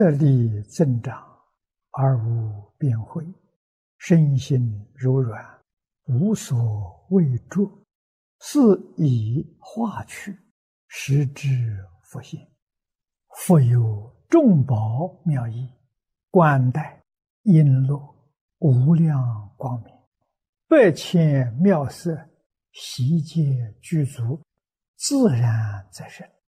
力增长，而无边慧，身心柔软，无所畏著，是以化去，实之佛性。复有众宝妙义，冠带璎珞，无量光明，百千妙色，悉皆具足，自然则生。